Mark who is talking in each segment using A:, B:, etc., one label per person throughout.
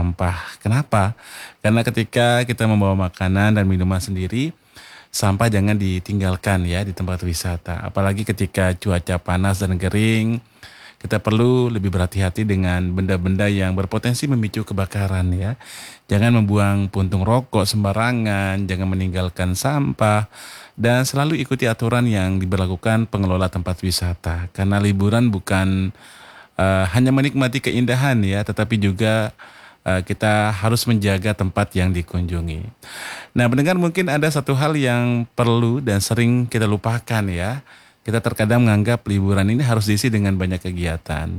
A: sampah. Kenapa? Karena ketika kita membawa makanan dan minuman sendiri, sampah jangan ditinggalkan ya di tempat wisata. Apalagi ketika cuaca panas dan kering, kita perlu lebih berhati-hati dengan benda-benda yang berpotensi memicu kebakaran ya. Jangan membuang puntung rokok sembarangan, jangan meninggalkan sampah, dan selalu ikuti aturan yang diberlakukan pengelola tempat wisata. Karena liburan bukan hanya menikmati keindahan ya, tetapi juga kita harus menjaga tempat yang dikunjungi. Nah, pendengar mungkin ada satu hal yang perlu dan sering kita lupakan ya. Kita terkadang menganggap liburan ini harus diisi dengan banyak kegiatan.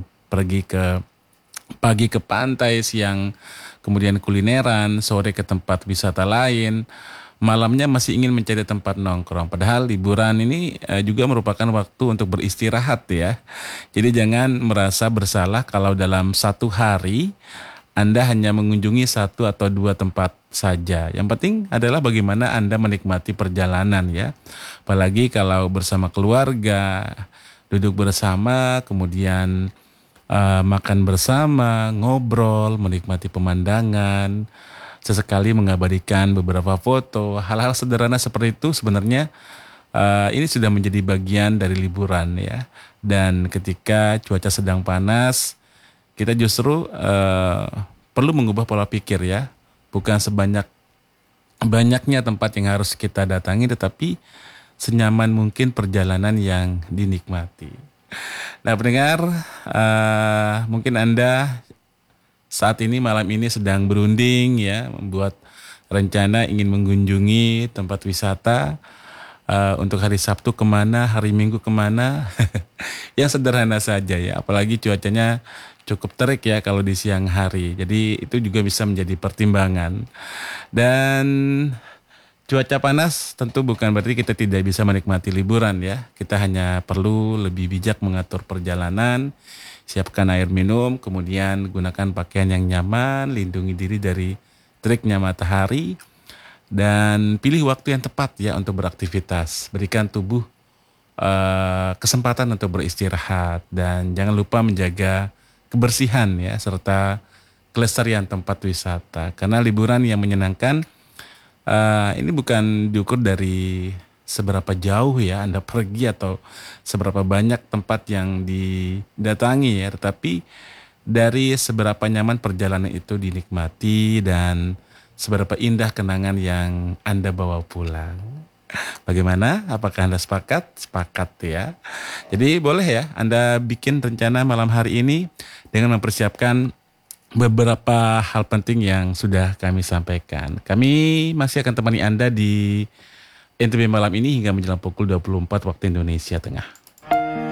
A: Pagi ke pantai, siang kemudian kulineran, sore ke tempat wisata lain, malamnya masih ingin mencari tempat nongkrong. Padahal liburan ini juga merupakan waktu untuk beristirahat ya. Jadi jangan merasa bersalah kalau dalam satu hari Anda hanya mengunjungi satu atau dua tempat saja. Yang penting adalah bagaimana Anda menikmati perjalanan ya. Apalagi kalau bersama keluarga, duduk bersama, kemudian makan bersama, ngobrol, menikmati pemandangan, sesekali mengabadikan beberapa foto. Hal-hal sederhana seperti itu sebenarnya ini sudah menjadi bagian dari liburan ya. Dan ketika cuaca sedang panas, kita justru perlu mengubah pola pikir ya. Bukan banyaknya tempat yang harus kita datangi, tetapi senyaman mungkin perjalanan yang dinikmati. Nah pendengar, mungkin Anda saat ini malam ini sedang berunding ya, membuat rencana ingin mengunjungi tempat wisata untuk hari Sabtu kemana, hari Minggu kemana, yang sederhana saja ya. Apalagi cuacanya cukup terik ya kalau di siang hari. Jadi itu juga bisa menjadi pertimbangan. Dan cuaca panas tentu bukan berarti kita tidak bisa menikmati liburan ya. Kita hanya perlu lebih bijak mengatur perjalanan, siapkan air minum, kemudian gunakan pakaian yang nyaman, lindungi diri dari teriknya matahari, dan pilih waktu yang tepat ya untuk beraktivitas. Berikan tubuh kesempatan untuk beristirahat, dan jangan lupa menjaga kebersihan ya, serta kelestarian tempat wisata. Karena liburan yang menyenangkan ini bukan diukur dari seberapa jauh ya Anda pergi atau seberapa banyak tempat yang didatangi ya, tetapi dari seberapa nyaman perjalanan itu dinikmati dan seberapa indah kenangan yang Anda bawa pulang. Bagaimana? Apakah Anda sepakat? Sepakat ya. Jadi boleh ya Anda bikin rencana malam hari ini dengan mempersiapkan beberapa hal penting yang sudah kami sampaikan. Kami masih akan temani Anda di NTB malam ini hingga menjelang pukul 24 waktu Indonesia Tengah.